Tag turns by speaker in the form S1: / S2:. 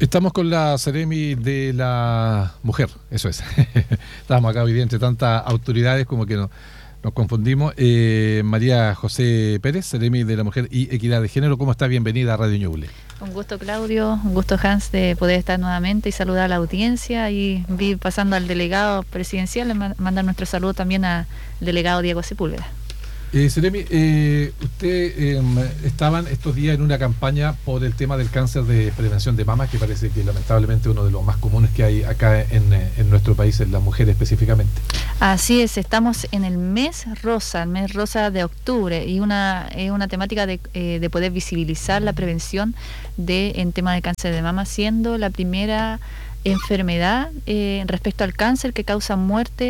S1: Estamos con la Seremi de la Mujer, eso es. Estábamos acá hoy día entre tantas autoridades como que nos confundimos. María José Pérez, Seremi de la Mujer y Equidad de Género, ¿cómo está? Bienvenida a Radio Ñuble.
S2: Un gusto, Claudio, un gusto, Hans, de poder estar nuevamente y saludar a la audiencia. Y vi pasando al delegado presidencial, mandar nuestro saludo también al delegado Diego Sepúlveda.
S1: Seremi, usted estaban estos días en una campaña por el tema del cáncer de prevención de mama, que parece que lamentablemente uno de los más comunes que hay acá en nuestro país, en las mujeres específicamente.
S2: Así es, estamos en el mes rosa de octubre, y es una temática de poder visibilizar la prevención en tema de cáncer de mama, siendo la primera enfermedad respecto al cáncer que causa muerte